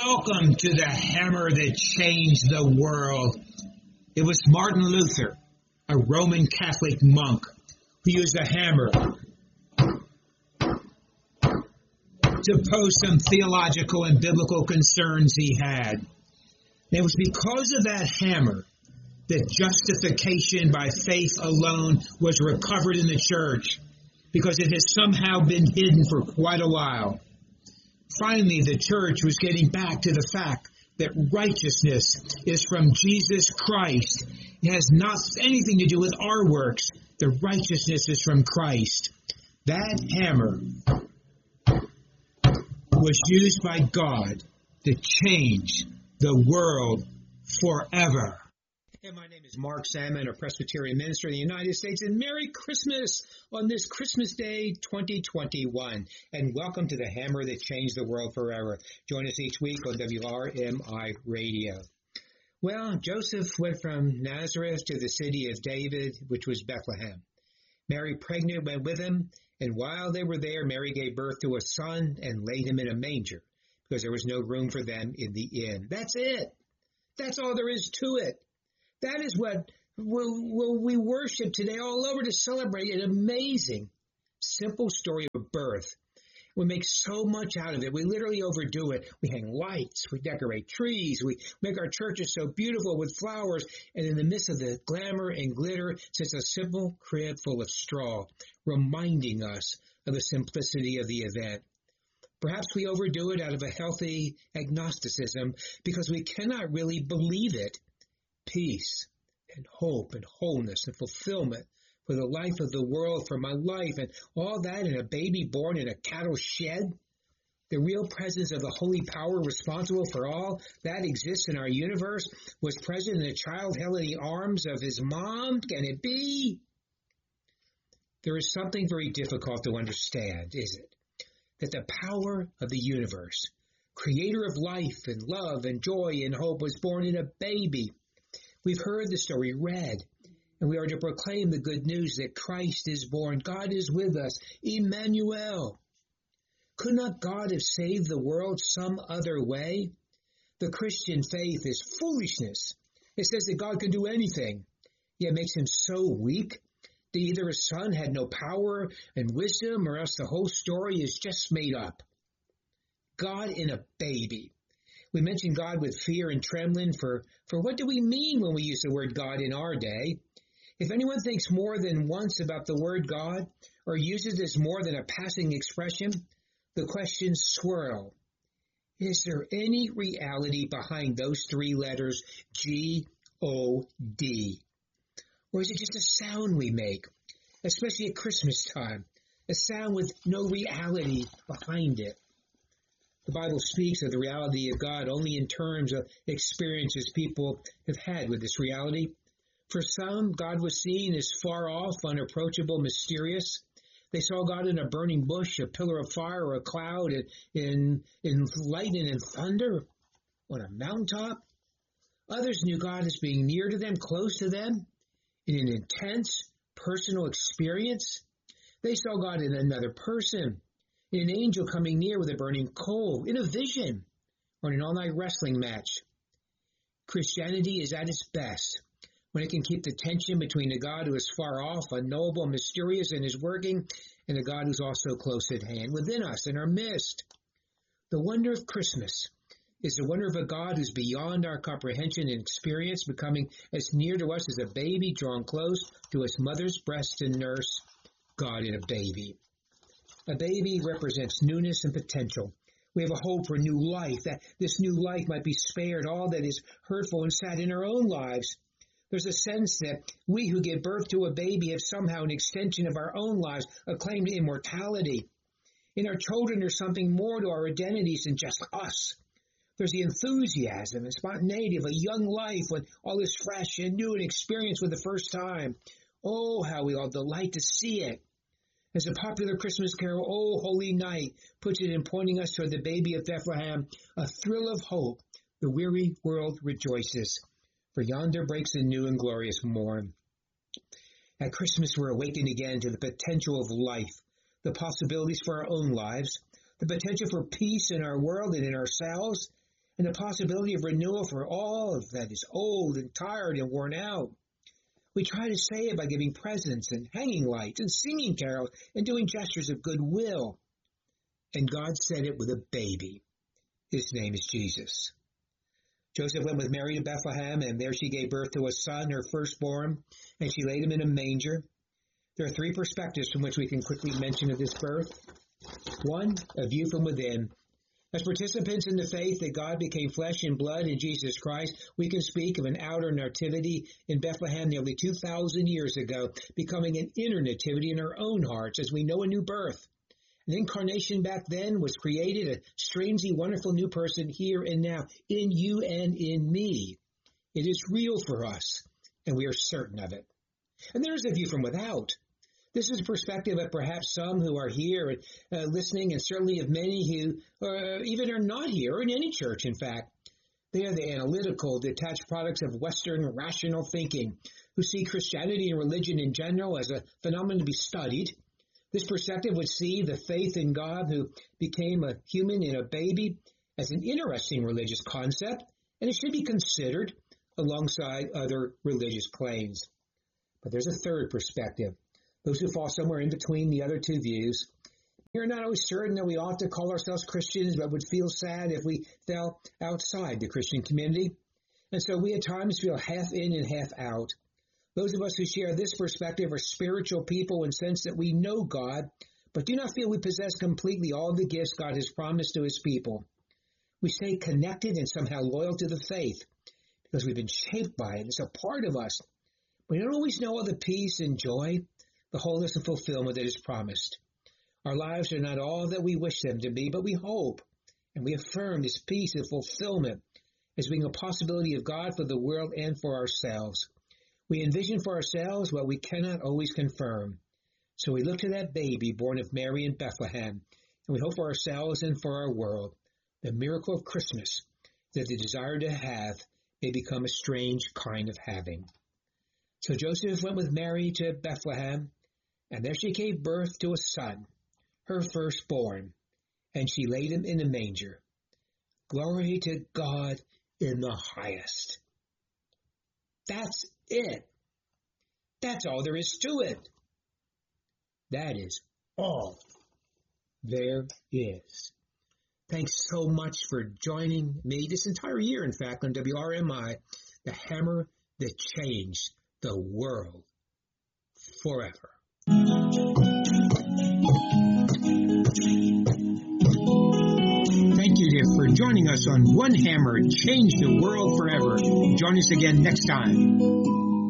Welcome to the hammer that changed the world. It was Martin Luther, a Roman Catholic monk, who used a hammer to pose some theological and biblical concerns he had. And it was because of that hammer that justification by faith alone was recovered in the church, because it has somehow been hidden for quite a while. Finally, the church was getting back to the fact that righteousness is from Jesus Christ. It has not anything to do with our works. The righteousness is from Christ. That hammer was used by God to change the world forever. And my name is Mark Salmon, a Presbyterian minister in the United States, and Merry Christmas on this Christmas Day 2021. And welcome to the hammer that changed the world forever. Join us each week on WRMI Radio. Well, Joseph went from Nazareth to the city of David, which was Bethlehem. Mary, pregnant, went with him, and while they were there, Mary gave birth to a son and laid him in a manger, because there was no room for them in the inn. That's it. That's all there is to it. That is what we worship today all over to celebrate an amazing, simple story of birth. We make so much out of it. We literally overdo it. We hang lights. We decorate trees. We make our churches so beautiful with flowers. And in the midst of the glamour and glitter sits a simple crib full of straw, reminding us of the simplicity of the event. Perhaps we overdo it out of a healthy agnosticism because we cannot really believe it. Peace and hope and wholeness and fulfillment for the life of the world, for my life, and all that in a baby born in a cattle shed. The real presence of the holy power responsible for all that exists in our universe was present in a child held in the arms of his mom. Can it be? There is something very difficult to understand, is it? That the power of the universe, creator of life and love and joy and hope, was born in a baby. We've heard the story read, and we are to proclaim the good news that Christ is born. God is with us. Emmanuel. Could not God have saved the world some other way? The Christian faith is foolishness. It says that God can do anything, yet makes him so weak that either his son had no power and wisdom, or else the whole story is just made up. God in a baby. We mention God with fear and trembling, for what do we mean when we use the word God in our day? If anyone thinks more than once about the word God, or uses this more than a passing expression, the questions swirl. Is there any reality behind those three letters, G-O-D? Or is it just a sound we make, especially at Christmas time, a sound with no reality behind it? The Bible speaks of the reality of God only in terms of experiences people have had with this reality. For some, God was seen as far off, unapproachable, mysterious. They saw God in a burning bush, a pillar of fire, or a cloud, in lightning and thunder, on a mountaintop. Others knew God as being near to them, close to them, in an intense, personal experience. They saw God in another person, in an angel coming near with a burning coal, in a vision, or in an all-night wrestling match. Christianity is at its best when it can keep the tension between a God who is far off, unknowable, mysterious in his working, and a God who's also close at hand, within us, in our midst. The wonder of Christmas is the wonder of a God who's beyond our comprehension and experience, becoming as near to us as a baby drawn close to its mother's breast and nurse. God in a baby. A baby represents newness and potential. We have a hope for new life, that this new life might be spared all that is hurtful and sad in our own lives. There's a sense that we who give birth to a baby have somehow an extension of our own lives, a claim to immortality. In our children, there's something more to our identities than just us. There's the enthusiasm and spontaneity of a young life when all is fresh and new and experienced for the first time. Oh, how we all delight to see it. As a popular Christmas carol, "O Holy Night," puts it in pointing us toward the baby of Bethlehem, a thrill of hope, the weary world rejoices, for yonder breaks a new and glorious morn. At Christmas, we're awakened again to the potential of life, the possibilities for our own lives, the potential for peace in our world and in ourselves, and the possibility of renewal for all that is old and tired and worn out. We try to say it by giving presents and hanging lights and singing carols and doing gestures of goodwill. And God said it with a baby. His name is Jesus. Joseph went with Mary to Bethlehem, and there she gave birth to a son, her firstborn, and she laid him in a manger. There are three perspectives from which we can quickly mention of this birth. One, a view from within. As participants in the faith that God became flesh and blood in Jesus Christ, we can speak of an outer nativity in Bethlehem nearly 2,000 years ago, becoming an inner nativity in our own hearts as we know a new birth. An incarnation back then was created, a strangely wonderful new person here and now, in you and in me. It is real for us, and we are certain of it. And there is a view from without. This is a perspective of perhaps some who are here listening, and certainly of many who even are not here, or in any church, in fact. They are the analytical, detached products of Western rational thinking, who see Christianity and religion in general as a phenomenon to be studied. This perspective would see the faith in God who became a human in a baby as an interesting religious concept, and it should be considered alongside other religious claims. But there's a third perspective. Those who fall somewhere in between the other two views. We're not always certain that we ought to call ourselves Christians, but would feel sad if we fell outside the Christian community. And so we at times feel half in and half out. Those of us who share this perspective are spiritual people in the sense that we know God, but do not feel we possess completely all the gifts God has promised to his people. We stay connected and somehow loyal to the faith because we've been shaped by it. It's a part of us. We don't always know all the peace and joy, the wholeness and fulfillment that is promised. Our lives are not all that we wish them to be, but we hope and we affirm this peace and fulfillment as being a possibility of God for the world and for ourselves. We envision for ourselves what we cannot always confirm. So we look to that baby born of Mary in Bethlehem, and we hope for ourselves and for our world, the miracle of Christmas, that the desire to have may become a strange kind of having. So Joseph went with Mary to Bethlehem, and there she gave birth to a son, her firstborn, and she laid him in a manger. Glory to God in the highest. That's it. That's all there is to it. That is all there is. Thanks so much for joining me this entire year, in fact, on WRMI, the hammer that changed the world forever. Thank you for joining us on One Hammer, Change the World Forever. Join us again next time.